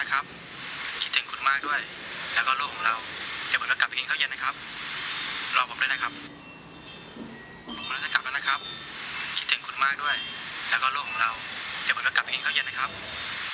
นะครับคิดถึงคุณมากด้วยแล้วก็โลกของเราเดี๋ยวผมจะกลับไปกินข้าวเย็นนะครับรอผมด้วยนะครับผมกำลังจะกลับแล้วนะครับคิดถึงคุณมากด้วยแล้วก็โลกของเราเดี๋ยวผมจะกลับไปกินข้าวเย็นนะครับ